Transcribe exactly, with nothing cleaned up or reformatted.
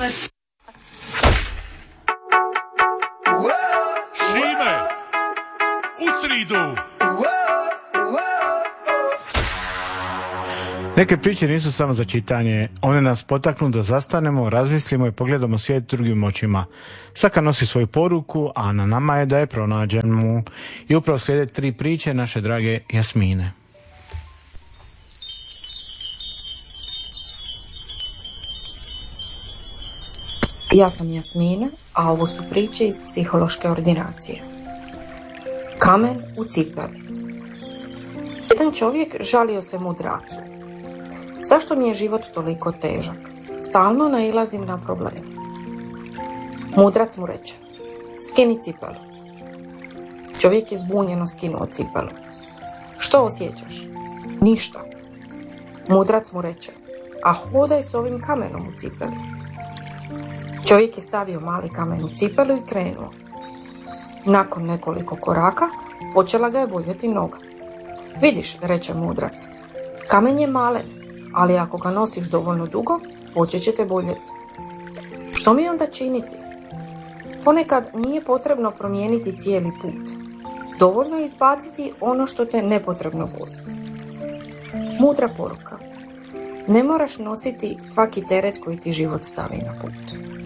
ne... Šime! U sridu! Neke priče nisu samo za čitanje, one nas potaknu da zastanemo, razmislimo i pogledamo svijet drugim očima. Svaka nosi svoju poruku, a na nama je da je pronađemo. I upravo slijede tri priče naše drage Jasmine. Ja sam Jasmina, a ovo su priče iz psihološke ordinacije. Kamen u cipeli. Jedan čovjek žalio se mudracu. Zašto mi je život toliko težak? Stalno nailazim na probleme. Mudrac mu reče, skini cipelu. Čovjek je zbunjeno skinuo cipelu. Što osjećaš? Ništa. Mudrac mu reče, a hodaj s ovim kamenom u cipeli. Čovjek je stavio mali kamen u cipelu i krenuo. Nakon nekoliko koraka počela ga je boljeti noga. Vidiš, reče mudrac, kamen je malen, ali ako ga nosiš dovoljno dugo, počet će te boljeti. Što mi onda činiti? Ponekad nije potrebno promijeniti cijeli put. Dovoljno je izbaciti ono što te nepotrebno boli. Mudra poruka. Ne moraš nositi svaki teret koji ti život stavi na put.